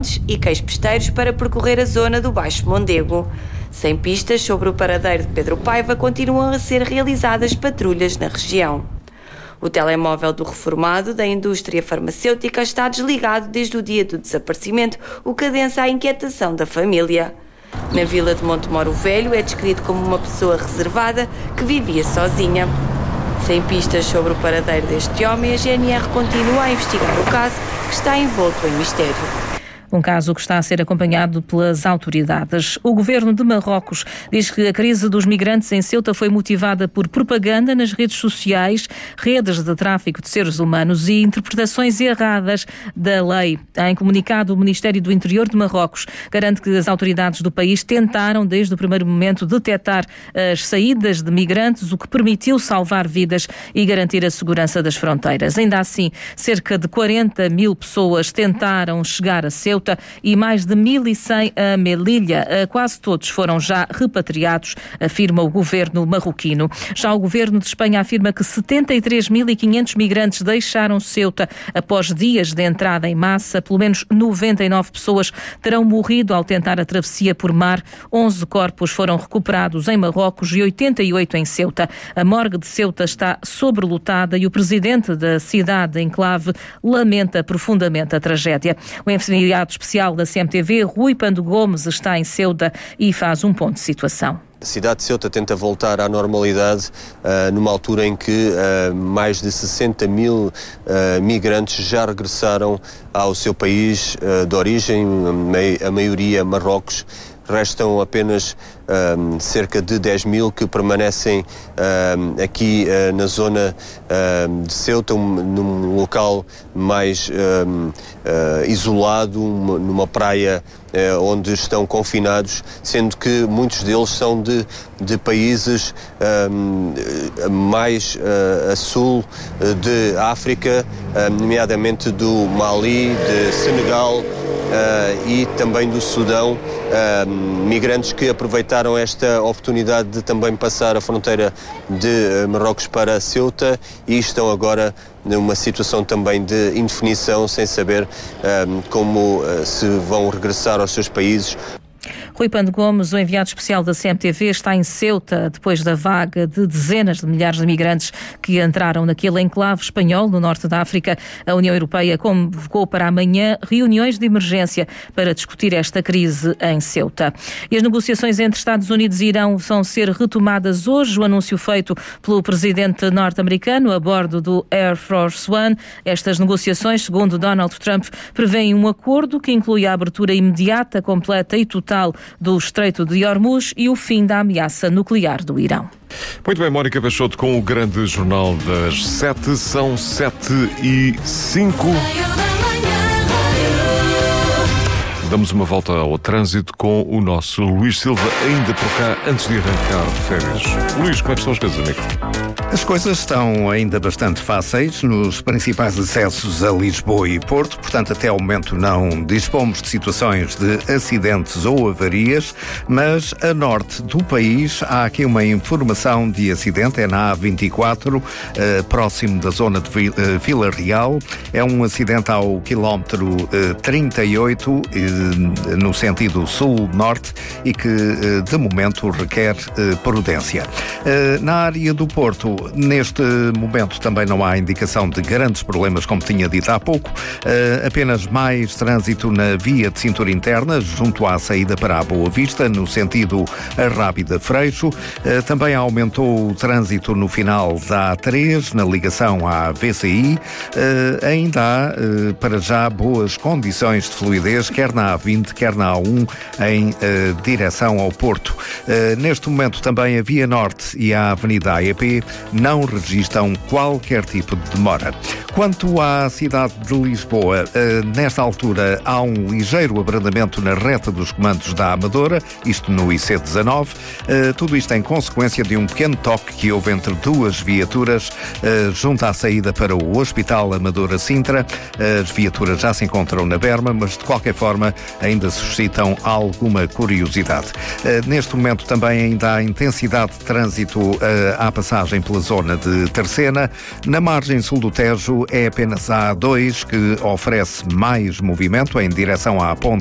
e queijo-pesteiros para percorrer a zona do Baixo Mondego. Sem pistas sobre o paradeiro de Pedro Paiva, continuam a ser realizadas patrulhas na região. O telemóvel do reformado da indústria farmacêutica está desligado desde o dia do desaparecimento, o que adensa a inquietação da família. Na vila de Montemoro Velho é descrito como uma pessoa reservada que vivia sozinha. Sem pistas sobre o paradeiro deste homem, a GNR continua a investigar o caso, que está envolto em mistério. Um caso que está a ser acompanhado pelas autoridades. O governo de Marrocos diz que a crise dos migrantes em Ceuta foi motivada por propaganda nas redes sociais, redes de tráfico de seres humanos e interpretações erradas da lei. Em comunicado, o Ministério do Interior de Marrocos garante que as autoridades do país tentaram, desde o primeiro momento, detectar as saídas de migrantes, o que permitiu salvar vidas e garantir a segurança das fronteiras. Ainda assim, cerca de 40 mil pessoas tentaram chegar a Ceuta e mais de 1.100 a Melilla. Quase todos foram já repatriados, afirma o governo marroquino. Já o governo de Espanha afirma que 73.500 migrantes deixaram Ceuta após dias de entrada em massa. Pelo menos 99 pessoas terão morrido ao tentar a travessia por mar. 11 corpos foram recuperados em Marrocos e 88 em Ceuta. A morgue de Ceuta está sobrelotada e o presidente da cidade enclave lamenta profundamente a tragédia. O enviado especial da CMTV, Rui Pando Gomes, está em Ceuta e faz um ponto de situação. A cidade de Ceuta tenta voltar à normalidade numa altura em que mais de 60 mil migrantes já regressaram ao seu país de origem, a maioria Marrocos. Restam apenas cerca de 10 mil que permanecem aqui na zona de Ceuta, num local mais isolado, numa praia onde estão confinados, sendo que muitos deles são de países mais a sul de África, nomeadamente do Mali, de Senegal e também do Sudão, migrantes que aproveitaram esta oportunidade de também passar a fronteira de Marrocos para Ceuta e estão agora numa situação também de indefinição, sem saber como se vão regressar aos seus países. Rui Pando Gomes, o enviado especial da CMTV, está em Ceuta depois da vaga de dezenas de milhares de migrantes que entraram naquele enclave espanhol no norte da África. A União Europeia convocou para amanhã reuniões de emergência para discutir esta crise em Ceuta. E as negociações entre Estados Unidos e Irão vão ser retomadas hoje. O anúncio feito pelo presidente norte-americano a bordo do Air Force One. Estas negociações, segundo Donald Trump, prevêem um acordo que inclui a abertura imediata, completa e total do Estreito de Hormuz e o fim da ameaça nuclear do Irão. Muito bem, Mónica Peixoto com o grande jornal das 7, são 7h05. Damos uma volta ao trânsito com o nosso Luís Silva, ainda por cá, antes de arrancar de férias. Luís, como é que estão as coisas, amigo? As coisas estão ainda bastante fáceis nos principais acessos a Lisboa e Porto, portanto até ao momento não dispomos de situações de acidentes ou avarias, mas a norte do país há aqui uma informação de acidente, é na A24, próximo da zona de Vila Real, é um acidente ao quilómetro 38, no sentido sul-norte e que de momento requer prudência. Na área do Porto, neste momento também não há indicação de grandes problemas, como tinha dito há pouco, apenas mais trânsito na via de cintura interna, junto à saída para a Boa Vista, no sentido Rábida-Freixo. Também aumentou o trânsito no final da A3, na ligação à VCI. Ainda há, para já, boas condições de fluidez, quer na A20, quer na A1, em direção ao Porto. Neste momento também a Via Norte e a Avenida AEP não registram qualquer tipo de demora. Quanto à cidade de Lisboa, nesta altura há um ligeiro abrandamento na reta dos comandos da Amadora, isto no IC19, tudo isto em consequência de um pequeno toque que houve entre duas viaturas junto à saída para o Hospital Amadora Sintra. As viaturas já se encontram na berma, mas de qualquer forma ainda suscitam alguma curiosidade. Neste momento também ainda há intensidade de trânsito à passagem pela zona de Terceira. Na margem sul do Tejo é apenas a A2 que oferece mais movimento em direção à ponte